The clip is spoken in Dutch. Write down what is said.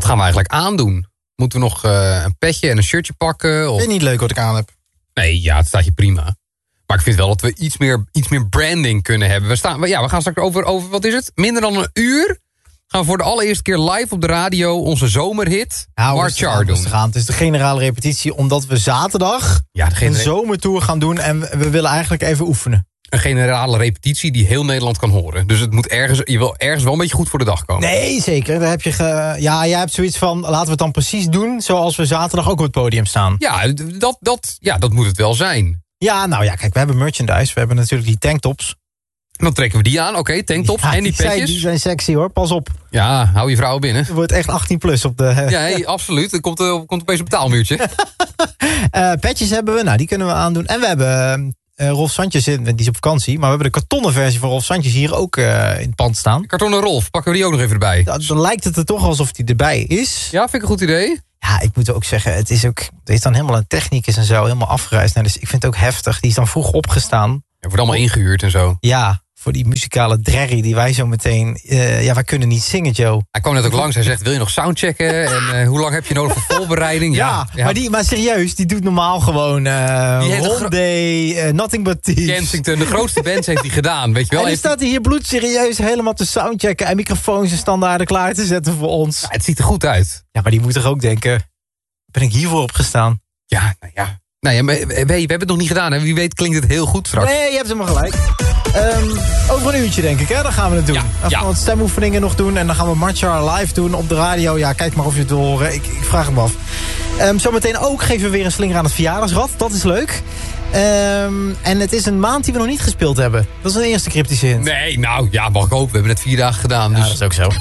gaan we eigenlijk aandoen? Moeten we nog een petje en een shirtje pakken? Of... Vind je niet leuk wat ik aan heb? Nee, ja, het staat je prima. Maar ik vind wel dat we iets meer branding kunnen hebben. We gaan straks over, wat is het? Minder dan een uur gaan we voor de allereerste keer live op de radio onze zomerhit Marchar doen. Het is de generale repetitie, omdat we zaterdag een zomertour gaan doen. En we willen eigenlijk even oefenen. Een generale repetitie die heel Nederland kan horen. Dus het moet je wil ergens wel een beetje goed voor de dag komen. Nee, zeker. Daar heb je jij hebt zoiets van, laten we het dan precies doen zoals we zaterdag ook op het podium staan. Ja, dat moet het wel zijn. Ja, nou ja, kijk, we hebben merchandise. We hebben natuurlijk die tanktops. Dan trekken we die aan, oké, tanktops en die petjes. Die zijn sexy hoor, pas op. Ja, hou je vrouw binnen. Het wordt echt 18 plus op de... Ja, hey, absoluut. Er komt opeens een betaalmuurtje. Petjes hebben we, nou die kunnen we aandoen. En we hebben Rolf Santjes, die is op vakantie. Maar we hebben de kartonnen versie van Rolf Santjes hier ook in het pand staan. Kartonnen Rolf, pakken we die ook nog even erbij. Dan lijkt het er toch alsof die erbij is. Ja, vind ik een goed idee. Ja, ik moet ook zeggen, het is dan helemaal een technicus en zo, helemaal afgereisd. Nou, dus ik vind het ook heftig. Die is dan vroeg opgestaan. Ja, wordt allemaal ingehuurd en zo. Ja, voor die muzikale drerrie die wij zo meteen... wij kunnen niet zingen, Joe. Hij kwam net ook langs. Hij zegt, wil je nog soundchecken? En hoe lang heb je nodig voor voorbereiding? Ja. Maar serieus, die doet normaal gewoon... Holiday, Nothing But Thieves. Kensington, de grootste bands heeft hij gedaan. Weet je wel? En dan staat hij hier bloedserieus helemaal te soundchecken... en microfoons en standaarden klaar te zetten voor ons. Ja, het ziet er goed uit. Ja, maar die moet toch ook denken... ben ik hiervoor opgestaan? Ja, nou ja. Nou ja, we hebben het nog niet gedaan. Hè? Wie weet klinkt het heel goed straks. Nee, je hebt helemaal gelijk. Over een uurtje denk ik, hè? Dan gaan we het doen. Dan gaan we wat stemoefeningen nog doen. En dan gaan we Marchar live doen op de radio. Ja, kijk maar of je het wil horen. Ik vraag hem af. Zometeen ook geven we weer een slinger aan het verjaardagsrad. Dat is leuk. En het is een maand die we nog niet gespeeld hebben. Dat is een eerste cryptische hint. Nee, nou ja, mag ik hopen. We hebben net 4 dagen gedaan. Ja, dus... dat is ook zo.